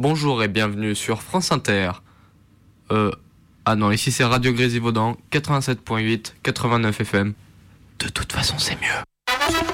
Bonjour et bienvenue sur France Inter. Ah non, ici c'est Radio Grésivaudan, 87.8, 89 FM. De toute façon, c'est mieux.